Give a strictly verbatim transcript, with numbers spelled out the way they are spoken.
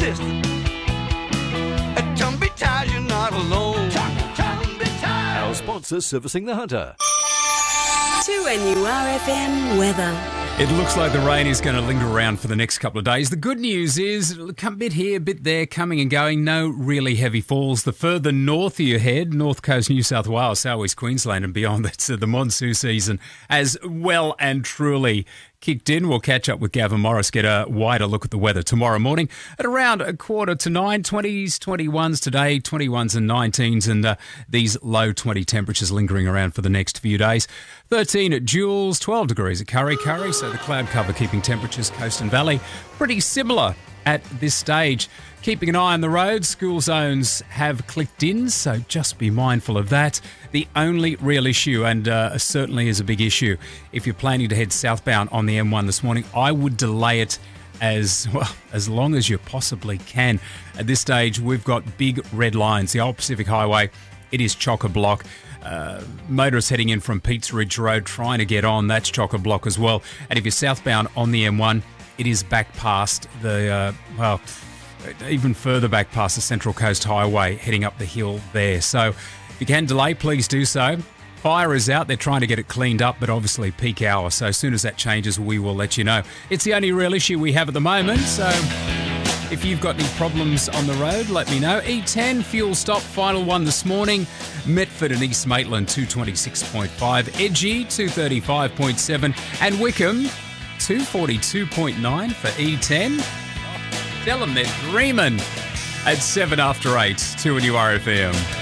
assist. At Tumby Tires, you're not alone. Tumby Tires. Our sponsor, Servicing the Hunter. two N U R F M weather. It looks like the rain is going to linger around for the next couple of days. The good news is a bit here, a bit there, coming and going. No really heavy falls. The further north you head, North Coast, New South Wales, South East Queensland and beyond, that's uh, the monsoon season as well and truly kicked in. We'll catch up with Gavin Morris, get a wider look at the weather tomorrow morning at around a quarter to nine. twenties, twenty-ones today, twenty-ones and nineteens, and uh, these low twenty temperatures lingering around for the next few days. thirteen at Jules, twelve degrees at Curry Curry, so the cloud cover keeping temperatures coast and valley pretty similar at this stage. Keeping an eye on the road, school zones have clicked in, so just be mindful of that. The only real issue, and uh, certainly is a big issue, if you're planning to head southbound on the M one this morning, I would delay it as well as long as you possibly can. At this stage, we've got big red lines. The Old Pacific Highway, it is chock-a-block. Uh, motorists heading in from Pete's Ridge Road trying to get on, that's chock-a-block as well. And if you're southbound on the M one, it is back past the, uh, well, even further back past the Central Coast Highway, heading up the hill there. So if you can delay, please do so. Fire is out. They're trying to get it cleaned up, but obviously peak hour. So as soon as that changes, we will let you know. It's the only real issue we have at the moment. So if you've got any problems on the road, let me know. E ten, fuel stop, final one this morning. Metford and East Maitland, two twenty-six point five. Edgy, two thirty-five point seven. And Wickham, two forty-two point nine for E ten. Tell them they're dreaming at seven after eight, two N U R F M.